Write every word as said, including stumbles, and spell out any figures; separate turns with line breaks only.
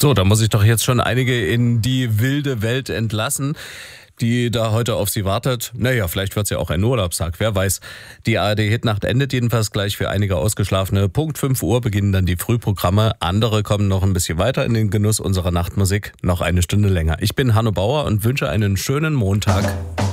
So, da muss ich doch jetzt schon einige in die wilde Welt entlassen, die da heute auf Sie wartet. Naja, vielleicht wird es ja auch ein Urlaubstag, wer weiß. Die A R D-Hitnacht endet jedenfalls gleich für einige Ausgeschlafene. Punkt fünf Uhr beginnen dann die Frühprogramme. Andere kommen noch ein bisschen weiter in den Genuss unserer Nachtmusik. Noch eine Stunde länger. Ich bin Hanno Bauer und wünsche einen schönen Montag.